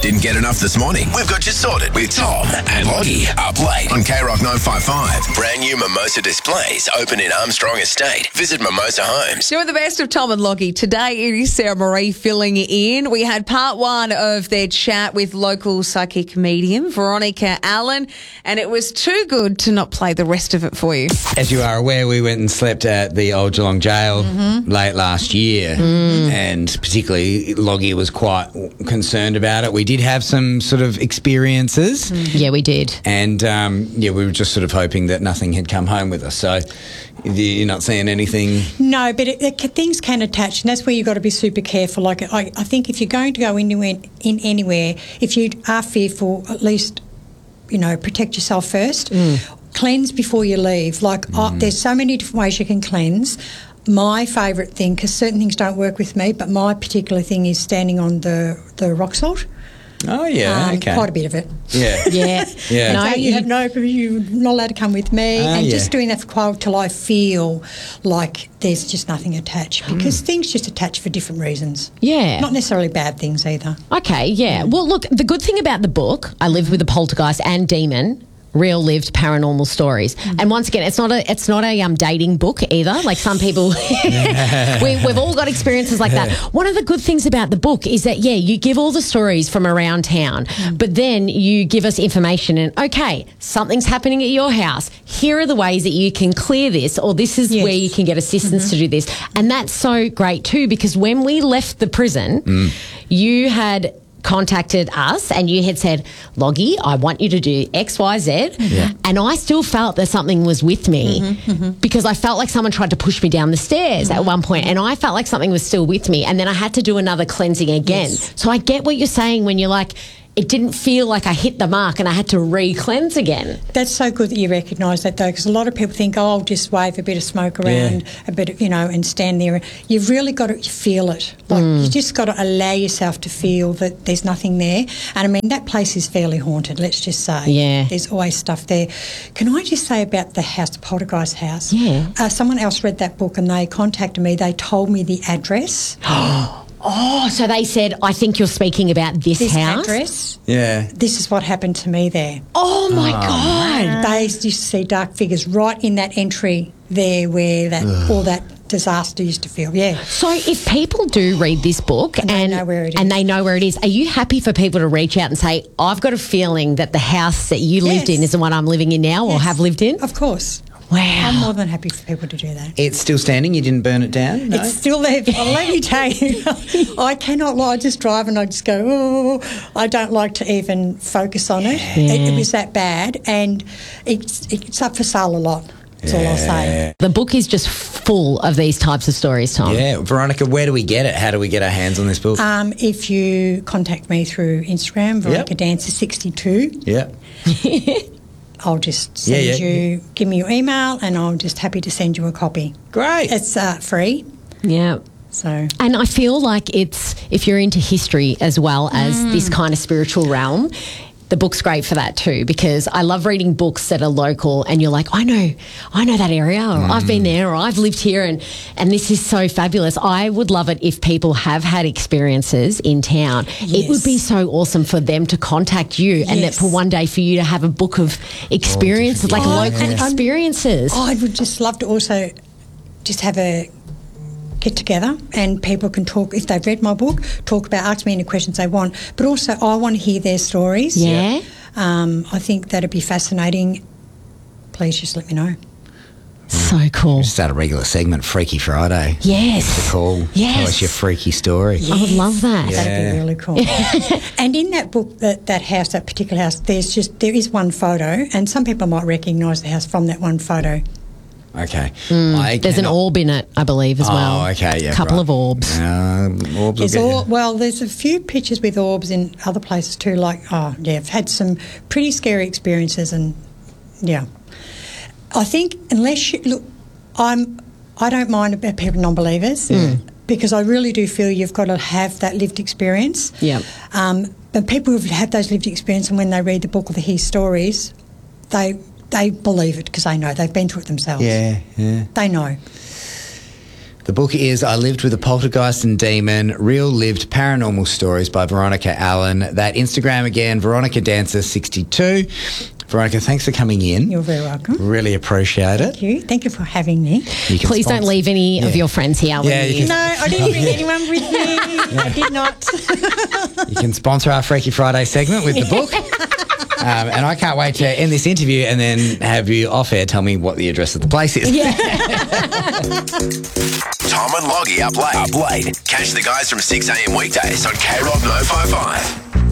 Didn't get enough this morning? We've got you sorted with Tom and Loggy up late on K-Rock 955. Brand new Mimosa displays open in Armstrong Estate. Visit Mimosa Homes. Doing the best of Tom and Loggy. Today it is Sarah Marie filling in. We had part one of their chat with local psychic medium Veronica Allen, and it was too good to not play the rest of it for you. As you are aware, we went and slept at the Old Geelong Jail late last year, and particularly Loggy was quite concerned about it. We did have some sort of experiences. Yeah, we did. And, we were just sort of hoping that nothing had come home with us. So you're not seeing anything? No, but things can attach, and that's where you've got to be super careful. Like, I think if you're going to go anywhere, if you are fearful, at least, protect yourself first. Cleanse before you leave. There's so many different ways you can cleanse. My favourite thing, because certain things don't work with me, but my particular thing is standing on the rock salt. Oh, yeah, okay. Quite a bit of it. Yeah. Yeah. No, you're not allowed to come with me. Just doing that for quite a while till I feel like there's just nothing attached, because things just attach for different reasons. Yeah. Not necessarily bad things either. Okay, yeah. Well, look, the good thing about the book, I Lived with a Poltergeist and Demon, real lived paranormal stories. And once again, it's not a dating book either. Like some people, we've all got experiences like that. One of the good things about the book is that, you give all the stories from around town, but then you give us information and, okay, something's happening at your house. Here are the ways that you can clear this, or this is where you can get assistance to do this. And that's so great too, because when we left the prison, you had contacted us and you had said, Loggy, I want you to do X, Y, Z. And I still felt that something was with me because I felt like someone tried to push me down the stairs at one point, and I felt like something was still with me, and then I had to do another cleansing again. So I get what you're saying when you're like, it didn't feel like I hit the mark and I had to re-cleanse again. That's so good that you recognise that, though, because a lot of people think, I'll just wave a bit of smoke around, a bit of, and stand there. You've really got to feel it. You just got to allow yourself to feel that there's nothing there. And, I mean, that place is fairly haunted, let's just say. Yeah. There's always stuff there. Can I just say about the house, the Poltergeist house? Yeah. Someone else read that book and they contacted me. They told me the address. Oh, so they said, I think you're speaking about this house? Address. Yeah. This is what happened to me there. Oh, my God. They used to see dark figures right in that entry there where all that disaster used to feel. Yeah. So if people do read this book and they know where it is. and they know where it is, are you happy for people to reach out and say, I've got a feeling that the house that you lived in is the one I'm living in now or have lived in? Of course. Wow. I'm more than happy for people to do that. It's still standing? You didn't burn it down? No? It's still there. Let me tell you, I cannot lie. I just drive and I just go, oh, I don't like to even focus on it. It was that bad, and it's up for sale a lot. That's all I'll say. The book is just full of these types of stories, Tom. Yeah. Veronica, where do we get it? How do we get our hands on this book? If you contact me through Instagram, Veronica Dancer 62. Yeah. I'll just send you, give me your email, and I'm just happy to send you a copy. Great. It's free. Yeah. So. And I feel like if you're into history as well as this kind of spiritual realm, the book's great for that too, because I love reading books that are local and you're like, I know that area, or I've been there, or I've lived here, and this is so fabulous. I would love it if people have had experiences in town. It would be so awesome for them to contact you and that for one day for you to have a book of experiences, like local experiences. I would just love to also just have a get together and people can talk, if they've read my book, ask me any questions they want, but also I want to hear their stories. I think that'd be fascinating. Please just let me know. So cool. Start a regular segment, Freaky Friday. Yes. To call. Yes. Tell us your freaky story. I would love that. That'd be really cool. And in that book, that house, that particular house, there is one photo, and some people might recognise the house from that one photo. Okay. There's an orb in it, I believe, as well. Oh, okay, yeah. A couple of orbs. Orbs there's a few pictures with orbs in other places too, I've had some pretty scary experiences, and I think unless you look, I don't mind about people non-believers because I really do feel you've got to have that lived experience. Yeah. But people who've had those lived experiences, and when they read the book or they hear stories, they believe it because they know they've been through it themselves. Yeah. They know. The book is I Lived with a Poltergeist and Demon, Real Lived Paranormal Stories by Veronica Allen. That Instagram again, Veronica Dancer 62. Veronica, thanks for coming in. You're very welcome. Really appreciate it. Thank you. Thank you for having me. You can Please don't sponsor- leave any of your friends here. Yeah, you can- No, I didn't bring anyone with me. I did not. You can sponsor our Freaky Friday segment with the book. And I can't wait to end this interview and then have you off air tell me what the address of the place is. Yeah. Tom and Loggy up late. Catch the guys from 6 a.m. weekdays on K-Rock 955.